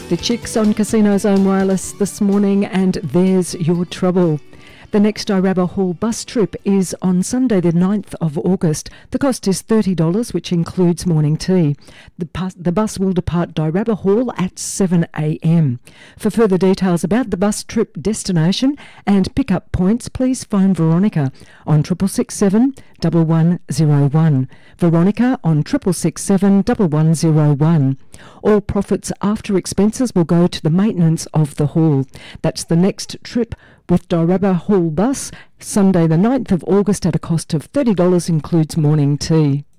The Chicks on Casino Zone Wireless this morning, and there's your trouble. The next Dirabba Hall bus trip is on Sunday the 9th of August. The cost is $30, which includes morning tea. The bus will depart Dirabba Hall at 7 a.m. For further details about the bus trip destination and pick-up points, please phone Veronica on 6667 1101. Veronica on 6667 1101. All profits after expenses will go to the maintenance of the hall. That's the next trip with Dirabba Hall bus, Sunday the 9th of August at a cost of $30, includes morning tea.